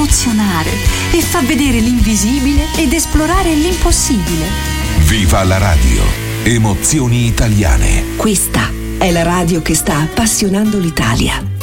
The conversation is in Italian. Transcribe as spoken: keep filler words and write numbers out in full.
emozionare e fa vedere l'invisibile ed esplorare l'impossibile. Viva la radio! Emozioni italiane. Questa è la radio che sta appassionando l'Italia.